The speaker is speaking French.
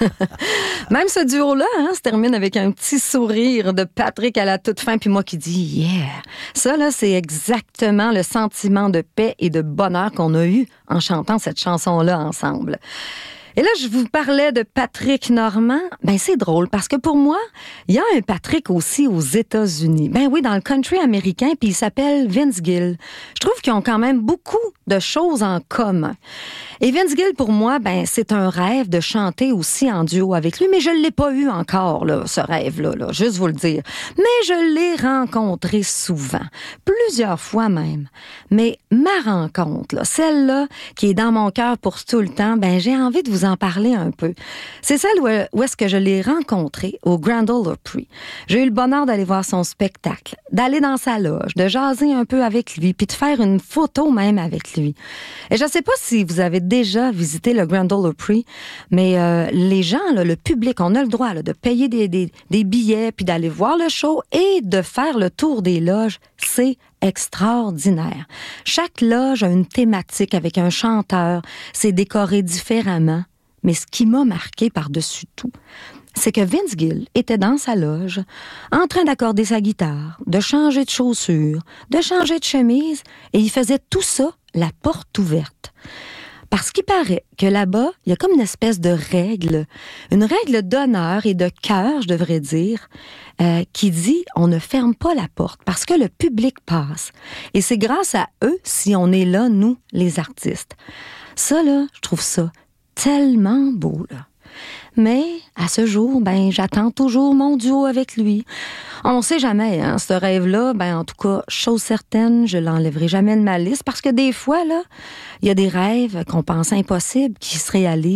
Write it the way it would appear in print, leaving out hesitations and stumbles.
Même ce duo-là se termine avec un petit sourire de Patrick à la toute fin, puis moi qui dis « Yeah ». Ça, là, c'est exactement le sentiment de paix et de bonheur qu'on a eu en chantant cette chanson-là ensemble. Et là, je vous parlais de Patrick Normand. Ben, c'est drôle parce que pour moi, il y a un Patrick aussi aux États-Unis. Ben oui, dans le country américain, puis il s'appelle Vince Gill. Je trouve qu'ils ont quand même beaucoup de choses en commun. Et Vince Gill, pour moi, ben, c'est un rêve de chanter aussi en duo avec lui, mais je ne l'ai pas eu encore, là, ce rêve-là, là, juste vous le dire. Mais je l'ai rencontré souvent, plusieurs fois même. Mais ma rencontre, là, celle-là, qui est dans mon cœur pour tout le temps, ben, j'ai envie de vous en parler un peu. C'est celle où est-ce que je l'ai rencontré au Grand Ole Opry. J'ai eu le bonheur d'aller voir son spectacle, d'aller dans sa loge, de jaser un peu avec lui, puis de faire une photo même avec lui. Et je ne sais pas si vous avez déjà visité le Grand Ole Opry, mais les gens, là, le public, on a le droit là, de payer des billets, puis d'aller voir le show et de faire le tour des loges. C'est extraordinaire. Chaque loge a une thématique avec un chanteur, c'est décoré différemment. Mais ce qui m'a marqué par-dessus tout, c'est que Vince Gill était dans sa loge, en train d'accorder sa guitare, de changer de chaussures, de changer de chemise, et il faisait tout ça, la porte ouverte. Parce qu'il paraît que là-bas, il y a comme une espèce de règle, une règle d'honneur et de cœur, je devrais dire, qui dit on ne ferme pas la porte parce que le public passe. Et c'est grâce à eux si on est là, nous, les artistes. Ça, là, je trouve ça tellement beau, là. Mais, à ce jour, ben, j'attends toujours mon duo avec lui. On sait jamais, hein, ce rêve-là, ben, en tout cas, chose certaine, je l'enlèverai jamais de ma liste parce que des fois, là, il y a des rêves qu'on pense impossibles qui se réalisent.